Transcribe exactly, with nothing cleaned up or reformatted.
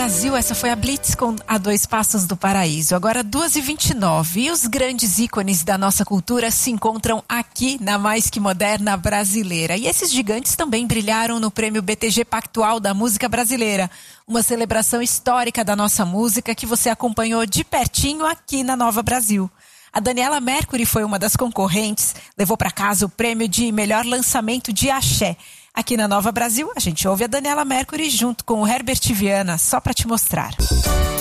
Brasil, essa foi a Blitz com A Dois Passos do Paraíso. Agora duas e vinte e nove. E os grandes ícones da nossa cultura se encontram aqui na Mais Que Moderna Brasileira. E esses gigantes também brilharam no Prêmio B T G Pactual da Música Brasileira. Uma celebração histórica da nossa música que você acompanhou de pertinho aqui na Nova Brasil. A Daniela Mercury foi uma das concorrentes, levou para casa o prêmio de melhor lançamento de axé. Aqui na Nova Brasil, a gente ouve a Daniela Mercury junto com o Herbert Viana, só para te mostrar.